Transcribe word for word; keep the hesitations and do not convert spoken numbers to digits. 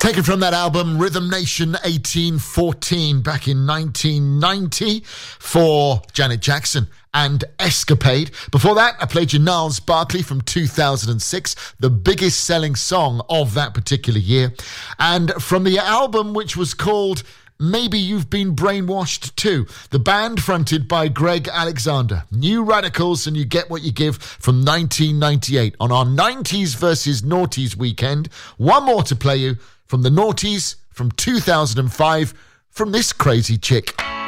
Taken from that album, Rhythm Nation eighteen fourteen, back in nineteen ninety for Janet Jackson and Escapade. Before that, I played you Gnarls Barkley from two thousand six, the biggest selling song of that particular year. And from the album, which was called Maybe You've Been Brainwashed Too, the band fronted by Greg Alexander. New Radicals and You Get What You Give from nineteen ninety-eight on our nineties versus noughties weekend. One more to play you from the noughties from two thousand five from this crazy chick.